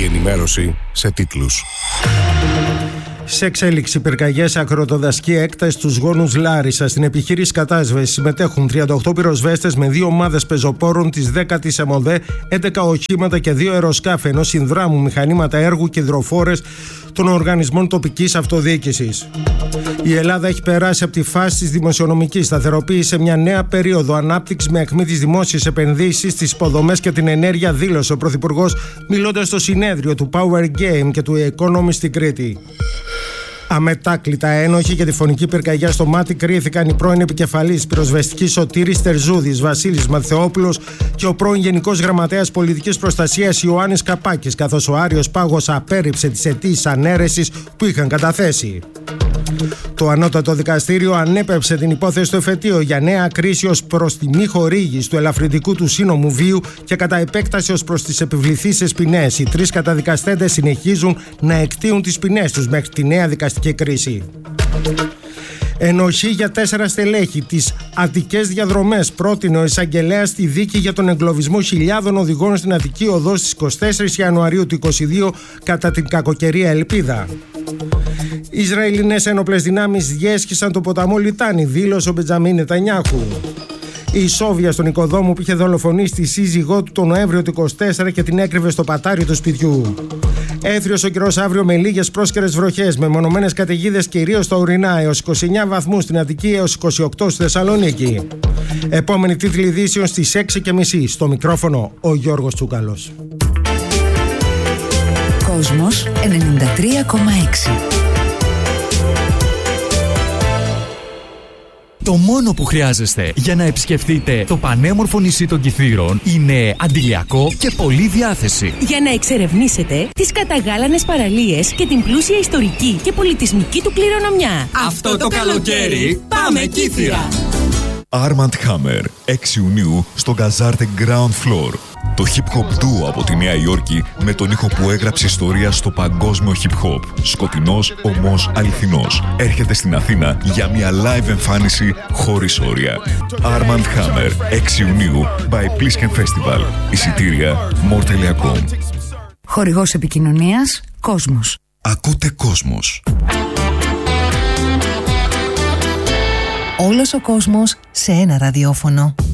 ενημέρωση σε τίτλους. Σε εξέλιξη πυρκαγιές σε ακροτοδασική έκταση στους γόνους Λάρισα. Στην επιχείρηση κατάσβεσης συμμετέχουν 38 πυροσβέστες με 2 ομάδες πεζοπόρων της 10ης ΕΜΟΔΕ, 11 οχήματα και 2 αεροσκάφη, ενώ συνδράμουν μηχανήματα έργου και υδροφόρες των οργανισμών τοπικής αυτοδιοίκησης. Η Ελλάδα έχει περάσει από τη φάση της δημοσιονομικής σταθεροποίησης σε μια νέα περίοδο ανάπτυξης με ακμή τις δημόσιες επενδύσεις, τις υποδομές και την ενέργεια, δήλωσε ο Πρωθυπουργός μιλώντας στο συνέδριο του Power Game και του Economist στην Κρήτη. Αμετάκλητα ένοχοι για τη φωνική πυρκαγιά στο Μάτι κρίθηκαν η πρώην επικεφαλής πυροσβεστικής Σωτήρης Τερζούδης, Βασίλης Μαθεόπουλος, και ο πρώην Γενικός Γραμματέας Πολιτικής Προστασίας Ιωάννης Καπάκης, καθώς ο Άριος Πάγος απέρριψε τις αιτήσεις ανέρεσης που είχαν καταθέσει. Το Ανώτατο Δικαστήριο ανέπεψε την υπόθεση του εφετείου για νέα κρίση ως προς τη μη χορήγηση του ελαφρυντικού του σύνομου βίου και κατά επέκταση ως προς τις επιβληθήσεις ποινές. Οι 3 καταδικαστέντες συνεχίζουν να εκτείουν τις ποινές τους μέχρι τη νέα δικαστική κρίση. Ενοχή για 4 στελέχη. Τις Αττικές Διαδρομές πρότεινε ο εισαγγελέας στη δίκη για τον εγκλωβισμό χιλιάδων οδηγών στην Αττική Οδό στις 24 Ιανουαρίου του 2022 κατά την κακοκαιρία Ελπίδα. Οι Ισραηλινές ένοπλες δυνάμεις διέσχισαν το ποταμό Λιτάνη, δήλωσε ο Μπεντζαμίν Νετανιάχου. Η Σόβια στον οικοδόμο που είχε δολοφονήσει τη σύζυγό του τον Νοέμβριο του 24 και την έκρυβε στο πατάρι του σπιτιού. Έθριος ο καιρός αύριο με λίγες πρόσκαιρες βροχές, με μονομένες καταιγίδες κυρίως στα ορεινά, έως 29 βαθμούς στην Αττική, έως 28 στη Θεσσαλονίκη. Επόμενη τίτλη ειδήσεων στις 6:30. Στο μικρόφωνο ο Γιώργος Τσούκαλος. Κόσμος 93,6. Το μόνο που χρειάζεστε για να επισκεφτείτε το πανέμορφο νησί των Κιθήρων είναι αντιλιακό και πολλή διάθεση. Για να εξερευνήσετε τις καταγάλανες παραλίες και την πλούσια ιστορική και πολιτισμική του κληρονομιά. Αυτό το καλοκαίρι πάμε Κύθυρα! Armand Hammer, 6 Ιουνίου στο Gazarte Ground Floor. Το hip hop duo από τη Νέα Υόρκη με τον ήχο που έγραψε ιστορία στο παγκόσμιο hip hop. Σκοτεινός, όμως αληθινός. Έρχεται στην Αθήνα για μια live εμφάνιση χωρίς όρια. Armand Hammer, 6 Ιουνίου, by Plisken Festival. Εισιτήρια more.com. Χορηγός επικοινωνίας Κόσμος. Ακούτε Κόσμος. Όλος ο κόσμος σε ένα ραδιόφωνο.